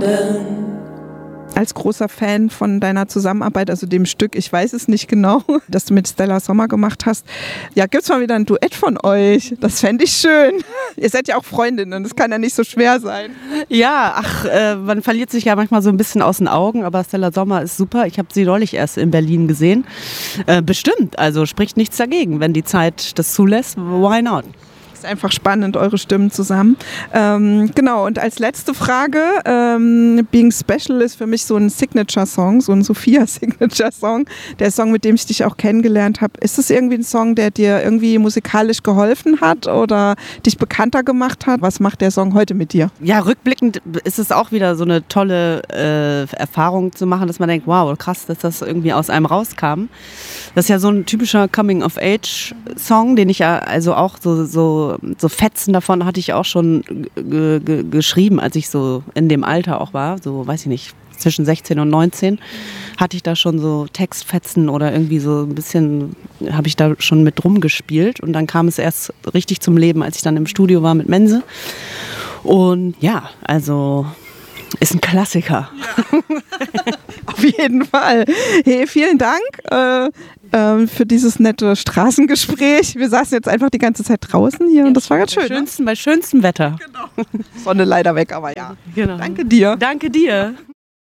Als großer Fan von deiner Zusammenarbeit, also dem Stück, ich weiß es nicht genau, das du mit Stella Sommer gemacht hast. Ja, gibt's mal wieder ein Duett von euch? Das fände ich schön. Ihr seid ja auch Freundinnen, das kann ja nicht so schwer sein. Ja, man verliert sich ja manchmal so ein bisschen aus den Augen, aber Stella Sommer ist super. Ich habe sie neulich erst in Berlin gesehen. Bestimmt, also spricht nichts dagegen. Wenn die Zeit das zulässt, why not? Ist einfach spannend, eure Stimmen zusammen. Genau, und als letzte Frage, Being Special ist für mich so ein Signature-Song, so ein Sophia-Signature-Song, der Song, mit dem ich dich auch kennengelernt habe. Ist es irgendwie ein Song, der dir irgendwie musikalisch geholfen hat oder dich bekannter gemacht hat? Was macht der Song heute mit dir? Ja, rückblickend ist es auch wieder so eine tolle Erfahrung zu machen, dass man denkt, wow, krass, dass das irgendwie aus einem rauskam. Das ist ja so ein typischer Coming-of-Age-Song, den ich ja also auch so Fetzen davon hatte ich auch schon geschrieben, als ich so in dem Alter auch war, so weiß ich nicht, zwischen 16 und 19 hatte ich da schon so Textfetzen oder irgendwie so ein bisschen, habe ich da schon mit rumgespielt und dann kam es erst richtig zum Leben, als ich dann im Studio war mit Mense. Und ja, also ist ein Klassiker. Ja. Auf jeden Fall. Hey, vielen Dank für dieses nette Straßengespräch. Wir saßen jetzt einfach die ganze Zeit draußen hier und das war ganz schön. Bei schönstem Wetter. Genau. Sonne leider weg, aber ja. Genau. Danke dir. Danke dir.